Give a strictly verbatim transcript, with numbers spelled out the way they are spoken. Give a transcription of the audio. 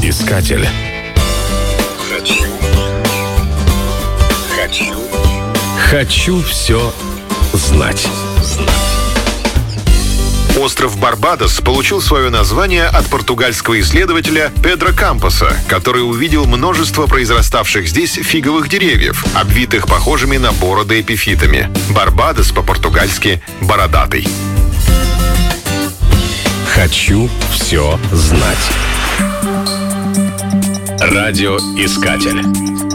Радиоискатель. Хочу. Хочу. Хочу все знать. Остров Барбадос получил свое название от португальского исследователя Педро Кампоса, который увидел множество произраставших здесь фиговых деревьев, обвитых похожими на бороды эпифитами. Барбадос по-португальски «бородатый». Хочу все знать. Радиоискатель.